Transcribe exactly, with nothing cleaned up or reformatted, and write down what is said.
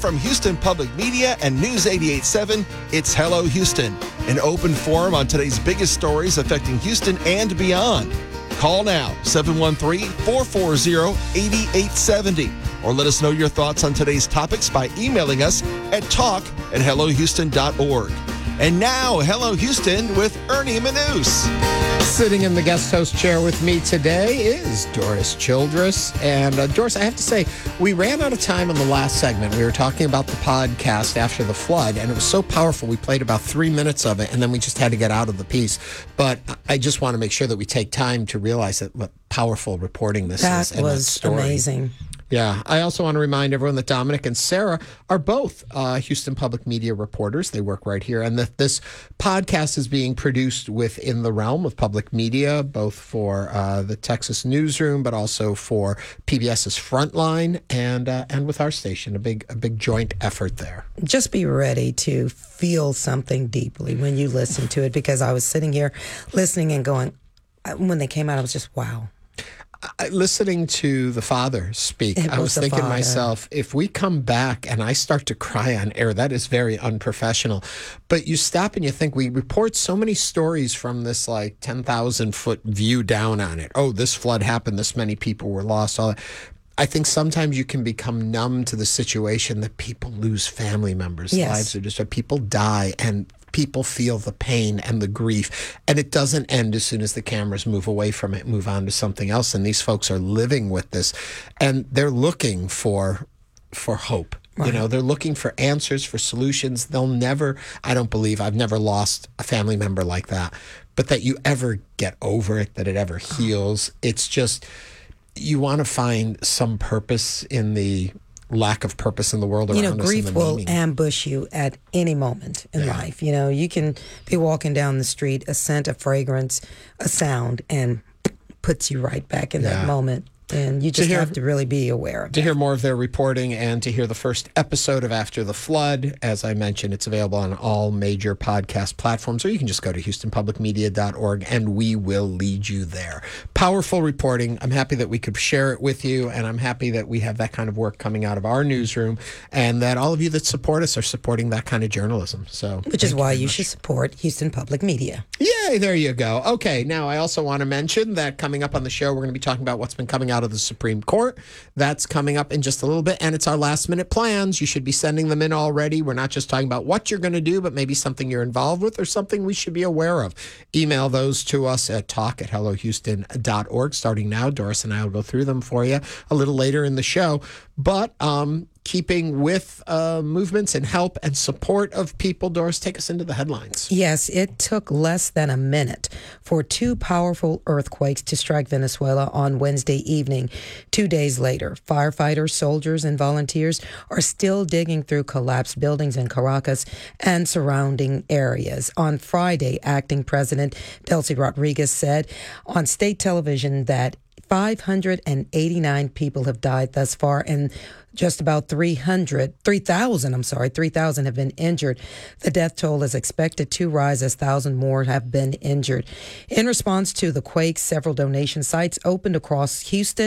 from Houston Public Media and News eighty-eight point seven, it's Hello Houston, an open forum on today's biggest stories affecting Houston and beyond. Call now, seven one three, four four zero, eight eight seven zero, or let us know your thoughts on today's topics by emailing us at talk at hello houston dot org. And now, Hello Houston with Ernie Manous. Sitting in the guest host chair with me today is Doris Childress. And uh, Doris, I have to say, we ran out of time in the last segment. We were talking about the podcast after the flood, and it was so powerful. We played about three minutes of it, and then we just had to get out of the piece. But I just want to make sure that we take time to realize that what powerful reporting this that is. And was that story. amazing. Yeah. I also want to remind everyone that Dominic and Sarah are both uh, Houston Public Media reporters. They work right here. And that this podcast is being produced within the realm of public media, both for uh, the Texas Newsroom, but also for PBS's Frontline and uh, and with our station. A big, a big joint effort there. Just be ready to feel something deeply when you listen to it, because I was sitting here listening and going, when they came out, I was just, wow. I, listening to the father speak, It I was was the thinking to father. myself, if we come back and I start to cry on air, that is very unprofessional. But you stop and you think, we report so many stories from this like ten thousand foot view down on it. Oh, this flood happened, this many people were lost, all that. I think sometimes you can become numb to the situation that people lose family members. Yes. Lives are destroyed. People die, and people feel the pain and the grief, and it doesn't end as soon as the cameras move away from it, move on to something else. And these folks are living with this, and they're looking for for hope. Right. You know, they're looking for answers, for solutions. They'll never, I don't believe, I've never lost a family member like that, but that you ever get over it, that it ever heals. It's just, you want to find some purpose in the lack of purpose in the world around us. You know, us grief and the will meaning. ambush you at any moment in Yeah. life. You know, you can be walking down the street, a scent, a fragrance, a sound, and puts you right back in Yeah. that moment. And you just hear- have to really be aware of To it. hear more of their reporting and to hear the first episode of After the Flood, as I mentioned, it's available on all major podcast platforms, or you can just go to houston public media dot org and we will lead you there. Powerful reporting. I'm happy that we could share it with you, and I'm happy that we have that kind of work coming out of our newsroom, and that all of you that support us are supporting that kind of journalism. So, Which is thank why very you much. should support Houston Public Media. Yay, there you go. Okay, now I also want to mention that coming up on the show, we're going to be talking about what's been coming out of the Supreme Court. That's coming up in just a little bit, and it's our last minute plans. You should be sending them in already. We're not just talking about what you're going to do, but maybe something you're involved with or something we should be aware of. Email those to us at talk at hello houston dot org. Starting now, Doris and I will go through them for you a little later in the show. But um, keeping with uh, movements and help and support of people, Doris, take us into the headlines. Yes, it took less than a minute for two powerful earthquakes to strike Venezuela on Wednesday evening. Two days later, firefighters, soldiers, and volunteers are still digging through collapsed buildings in Caracas and surrounding areas. On Friday, acting President Delcy Rodriguez said on state television that five hundred eighty-nine people have died thus far, and just about three hundred, three thousand, I'm sorry, three thousand have been injured. The death toll is expected to rise as one thousand more have been injured. In response to the quake, several donation sites opened across Houston